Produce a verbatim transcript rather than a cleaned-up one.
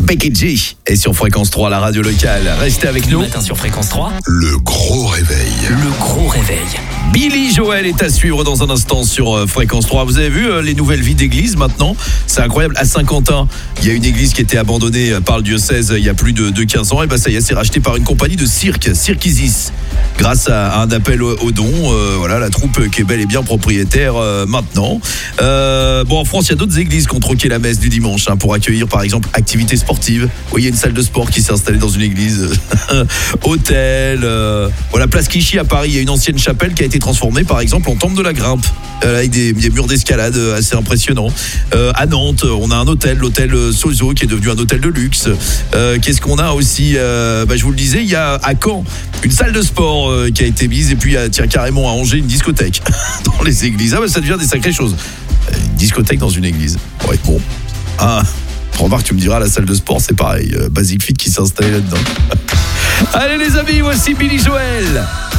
Becky G est sur Fréquence trois, la radio locale. Restez avec nous. Le matin sur Fréquence trois. Le gros réveil. Le gros réveil. Billy Joel est à suivre dans un instant sur euh, Fréquence trois. Vous avez vu euh, les nouvelles vies d'église maintenant? C'est incroyable. À Saint-Quentin, il y a une église qui était abandonnée euh, par le diocèse euh, il y a plus de, de quinze ans. Et ben ça y est, c'est racheté par une compagnie de cirque, Cirque Isis. Grâce à, à un appel aux au dons, euh, voilà, la troupe qui est bel et bien propriétaire euh, maintenant. Euh, bon, en France, il y a d'autres églises qui ont troqué la messe du dimanche hein, pour accueillir, par exemple, activités sportives. Oui, il y a une salle de sport qui s'est installée dans une église. Hôtel. Euh, voilà, place Clichy à Paris, il y a une ancienne chapelle qui a été transformée, par exemple, en temple de la grimpe. Euh, avec des, des murs d'escalade assez impressionnants. Euh, à Nantes, on a un hôtel, l'hôtel Sozo, qui est devenu un hôtel de luxe. Euh, qu'est-ce qu'on a aussi euh, bah, je vous le disais, il y a à Caen une salle de sport euh, qui a été mise, et puis il y a tiens, carrément à Angers une discothèque dans les églises. Ah bah ça devient des sacrées choses. Une discothèque dans une église. Ouais, bon. Ah, remarque, tu me diras, la salle de sport, c'est pareil. Euh, Basic Fit qui s'est installé là-dedans. Allez les amis, voici Billy Joel.